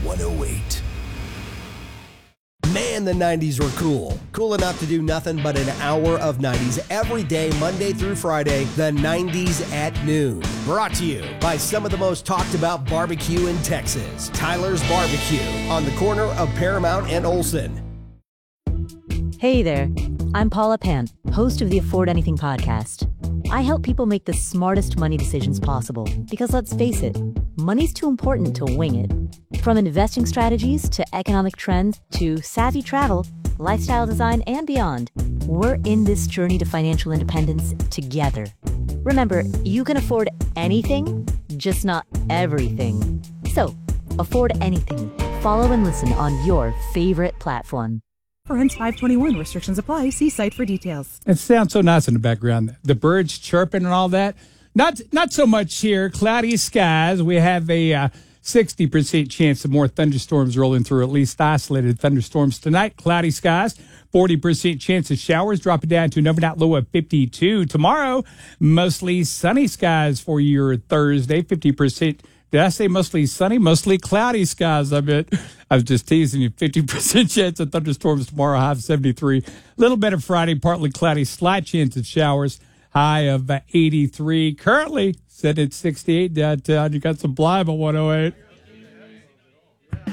108. Man, the 90s were cool. Cool enough to do nothing but an hour of 90s every day, Monday through Friday, the 90s at noon. Brought to you by some of the most talked about barbecue in Texas, Tyler's Barbecue, on the corner of Paramount and Olsen. Hey there, I'm Paula Pant, host of the Afford Anything podcast. I help people make the smartest money decisions possible because, let's face it, money's too important to wing it. From investing strategies to economic trends to savvy travel, lifestyle design, and beyond, we're in this journey to financial independence together. Remember, you can afford anything, just not everything. So, afford anything. Follow and listen on your favorite platform. Friends 521 restrictions apply. See site for details. It sounds so nice in the background. The birds chirping and all that. Not so much here. Cloudy skies. We have a 60% chance of more thunderstorms rolling through, at least isolated thunderstorms tonight. Cloudy skies. 40% chance of showers, dropping down to an overnight low of 52. Tomorrow, mostly sunny skies for your Thursday. 50%. Did I say mostly sunny? Mostly cloudy skies, I bet. I was just teasing you. 50% chance of thunderstorms tomorrow, high of 73. Little bit of Friday, partly cloudy, slight chance of showers, high of 83. Currently, set at 68 downtown. You got some Blythe at 108.